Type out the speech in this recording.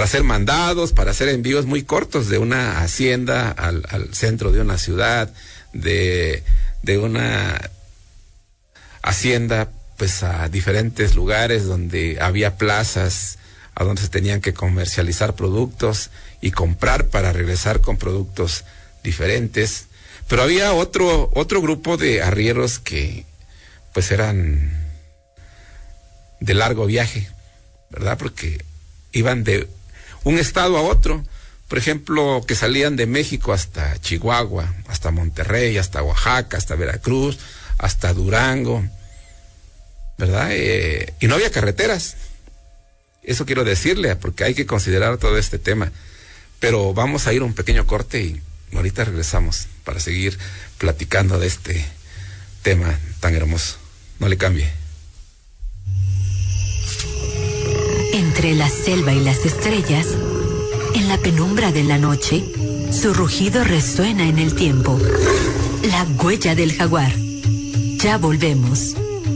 hacer mandados, para hacer envíos muy cortos de una hacienda al centro de una ciudad, de una hacienda pues a diferentes lugares donde había plazas, a donde se tenían que comercializar productos y comprar para regresar con productos diferentes. Pero había otro grupo de arrieros que pues eran de largo viaje, ¿verdad? Porque iban de un estado a otro, por ejemplo, que salían de México hasta Chihuahua, hasta Monterrey, hasta Oaxaca, hasta Veracruz, hasta Durango, ¿verdad? Y no había carreteras. Eso quiero decirle, porque hay que considerar todo este tema. Pero vamos a ir a un pequeño corte y ahorita regresamos para seguir platicando de este tema tan hermoso. No le cambie. Entre la selva y las estrellas, en la penumbra de la noche, su rugido resuena en el tiempo. La huella del jaguar. Ya volvemos.